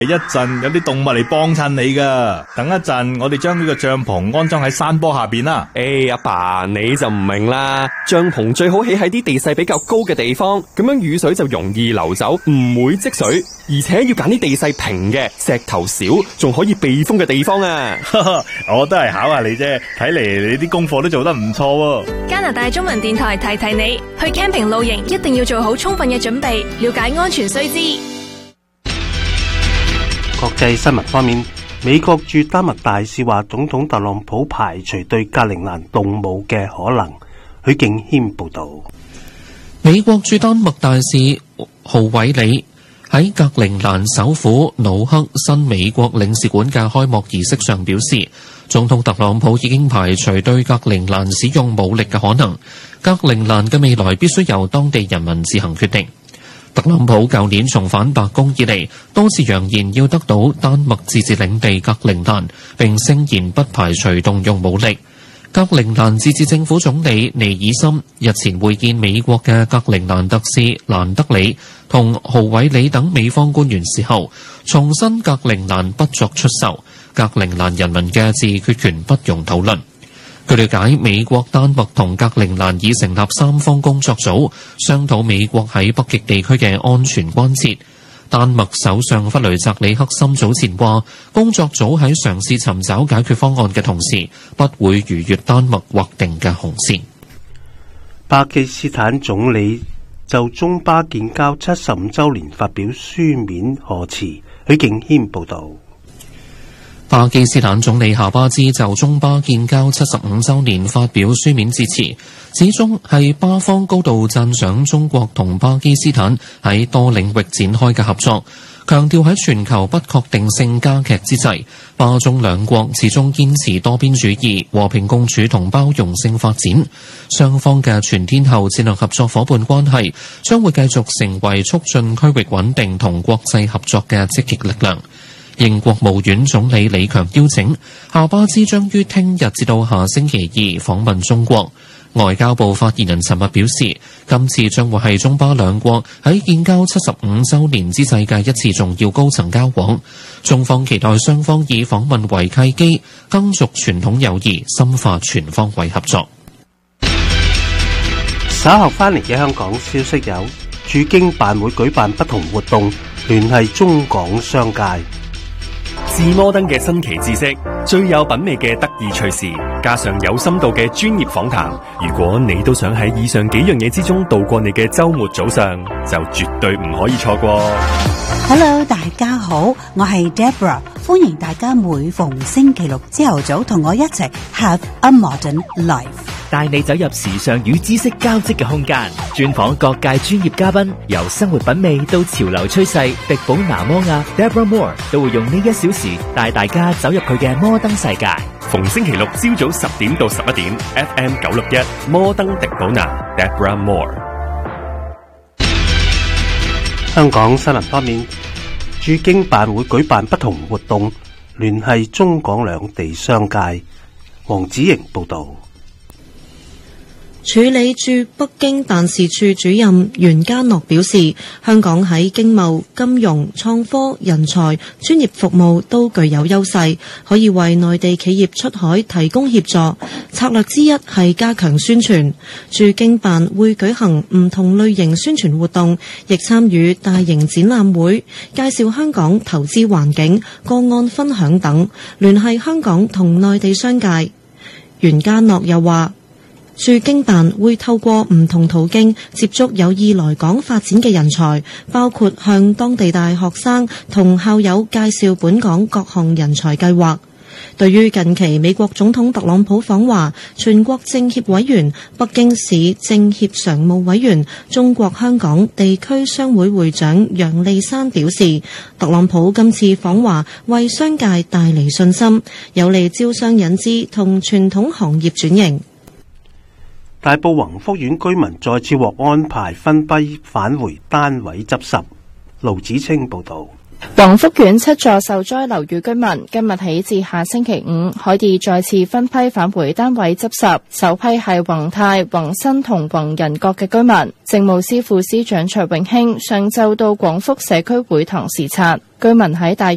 一陣有啲動物嚟幫襯你噶。等一陣，我哋將呢個帳篷安裝喺山坡下邊啦。 阿爸你就唔明啦，帳篷最好起喺啲地勢比較高嘅地方，咁樣雨水就容易流走，唔會積水。而且要揀啲地勢平嘅，石頭少，仲可以避風嘅地方啊。 我都係考下你啫，睇嚟你啲功課都做得唔錯喎。 加拿大中文電台提提你，去 camping 露營一定要做好充分嘅準備，了解安全須知。 國際新聞方面，美國駐丹麥大使話總統特朗普排除對格陵蘭動武嘅可能。許敬軒報道。 美國駐丹麥大使豪偉里喺格陵蘭首府努克新美國領事館嘅開幕儀式上表示，總統特朗普已經排除對格陵蘭使用武力嘅可能，格陵蘭嘅未來必須由當地人民自行決定。特朗普舊年重返白宮以嚟，多次揚言要得到丹麥自治領地格陵蘭，並聲言不排除動用武力。格陵蘭自治政府總理尼爾森日前會見美國嘅格陵蘭特使蘭德里同豪偉里等美方官員時候，重申格陵蘭不作出售，格陵蘭人民嘅自決權不容討論。據了解，美國、丹麥同格陵蘭已成立三方工作組，商討美國喺北極地區嘅安全關切。丹麥首相弗雷澤里克森早前話，工作組喺嘗試尋找解決方案嘅同時，不會逾越丹麥劃定嘅紅線。 巴基斯坦總理就中巴建交75週年發表書面賀詞。許敬軒報導。 巴基斯坦總理夏巴茲就中巴建交75週年發表書面致辭，始終係巴方高度讚賞中國同巴基斯坦喺多領域展開嘅合作，強調喺全球不確定性加劇之際，巴中兩國始終堅持多邊主義、和平共處同包容性發展，雙方嘅全天候戰略合作夥伴關係將會繼續成為促進區域穩定同國際合作嘅積極力量。應國務院總理李強邀請，夏巴茲將於聽日至到下星期2訪問中國。外交部發言人尋日表示，今次將會係中巴兩國喺建交75週年之際嘅一次重要高層交往。中方期待雙方以訪問為契機，更續傳統友誼，深化全方位合作。 稍後翻嚟嘅香港消息有，駐京辦會舉辦不同活動，聯繫中港商界。 自摩登嘅新奇知識，最有品味嘅得意趣事，加上有深度嘅專業訪談。如果你都想喺以上幾樣嘢之中度過你嘅周末早上，就絕對唔可以錯過。 Hello， 大家好，我係 Deborah， 歡迎大家每逢星期六朝頭早同我一齊 Have a Modern Life， 帶你走入時尚與知識交織嘅空間，專訪各界專業嘉賓，由生活品味到潮流趨勢，迪寶拿摩亞 Deborah Moore 都會用呢1小時帶大家走入佢嘅摩登世界。 逢星期六朝早10點到11點 FM 961摩登迪寶拿 Deborah Moore。 香港新聞方面，駐京辦會舉辦不同活動，聯繫中港兩地商界。黃子瑩報導。 處理駐北京辦事處主任袁家諾表示，香港喺經貿、金融、創科、人才、專業服務都具有優勢，可以為內地企業出海提供協助。策略之一係加強宣傳，駐京辦會舉行唔同類型宣傳活動，亦參與大型展覽會，介紹香港投資環境、個案分享等，聯繫香港同內地商界。袁家諾又話，駐京辦會透過唔同途徑接觸有意來港發展嘅人才，包括向當地大學生同校友介紹本港各項人才計劃。對於近期美國總統特朗普訪華，全國政協委員、北京市政協常務委員、中國香港地區商會會長楊利山表示，特朗普今次訪華為商界帶嚟信心，有利招商引資同傳統行業轉型。 大埔宏福苑居民再次獲安排分批返回單位執拾。盧子清報導。 宏福苑7座受災樓宇居民今日起至下星期5可以再次分批返回單位執拾，首批係宏泰、宏新同宏仁閣嘅居民。政務司副司長卓永興上晝到廣福社區會堂視察，居民喺大